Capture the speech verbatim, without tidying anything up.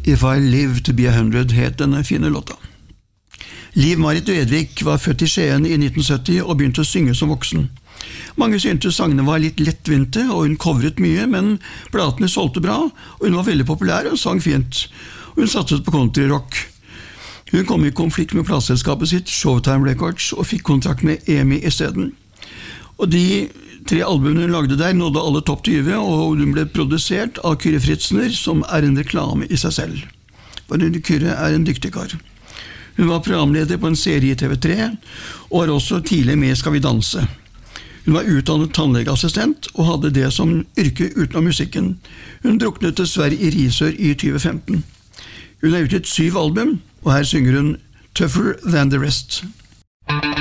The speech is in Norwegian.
If I Live to be a hundred het denne fine låta. Liv Marit Vedvik var født i Skien i nitten sytti og begynte å synge som voksen. Mange syntes sangene var litt lettvinte, og hun covret mye, men platene solgte bra, og hun var veldig populær og sang fint. Hun satset på countryrock. Hun kom i konflikt med plateselskapet sitt, Showtime Records, og fikk kontrakt med E M I i stedet. Og de tre albumene hun lagde der nådde alle topp tyve, og hun ble produsert av Kyrre Fritzner, som er en reklame i seg selv. For Kyrre er en dyktig kar. Hun var programleder på en serie i T V tre, og var også tidlig med i Skal vi danse. Hun var utdannet tannlegeassistent og hadde det som yrke utenom musikken. Hun druknet dessverre i Risør i tjue femten. Hun har utgitt syv album, og her synger hun Tougher Than the Rest.